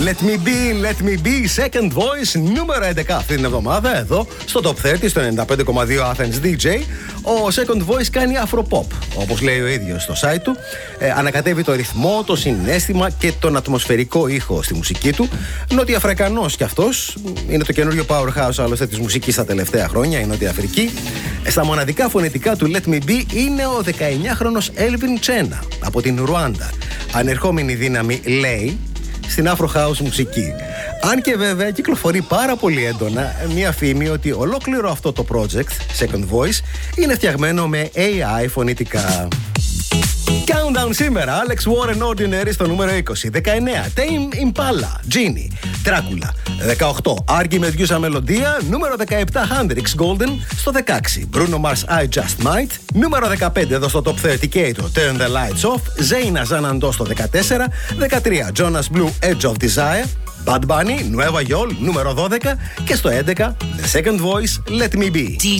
Let me be, let me be, second voice, νούμερο 11 αυτή την εβδομάδα εδώ στο Top 30 στο 95,2 Athens DJ. Ο second voice κάνει afropop, όπως λέει ο ίδιος στο site του. Ανακατεύει το ρυθμό, το συναίσθημα και τον ατμοσφαιρικό ήχο στη μουσική του. Νότια-Αφρικανός κι αυτός. Είναι το καινούριο powerhouse άλλωστε της μουσικής τα τελευταία χρόνια, η Νότια Αφρική. Στα μοναδικά φωνητικά του Let Me Be είναι ο 19χρονος Elvin Chena από την Ρουάντα. Ανερχόμενη δύναμη, λέει, στην Afro House μουσική. Αν και βέβαια κυκλοφορεί πάρα πολύ έντονα μια φήμη ότι ολόκληρο αυτό το project, Second Voice, είναι φτιαγμένο με AI φωνητικά. Countdown σήμερα, Alex Warren Ordinary στο νούμερο 20. 19, Tame Impala, Genie, Dracula. 18, Argy Medusa Melodia. Νούμερο 17, Hendrix Golden στο 16. Bruno Mars, I Just Might. Νούμερο 15 εδώ στο Top 30 και το Turn the Lights Off. Zayn Zanando στο 14. 13, Jonas Blue, Edge of Desire. Bad Bunny, Nueva Yol, νούμερο 12. Και στο 11, The Second Voice, Let Me Be.